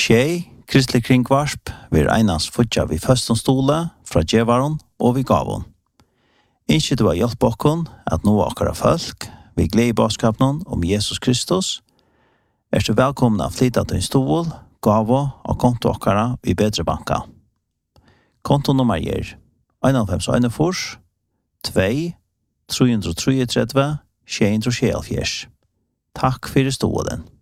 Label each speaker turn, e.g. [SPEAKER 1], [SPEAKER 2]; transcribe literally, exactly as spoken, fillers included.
[SPEAKER 1] Tjej, kristelig kringvarsp, vi er einans futja vi førstens stole fra djevaren og vi gavon. Innskje du har hjelp okkon at nå akkara folk, vi gleder i baskapen om Jesus Kristus, er du velkomna å flytta til en stol, gavo og konto akkara i bedre banka. Kontonummer er en fem en fors, två, tre tre tre, tjei tre tjei. Takk for stolen.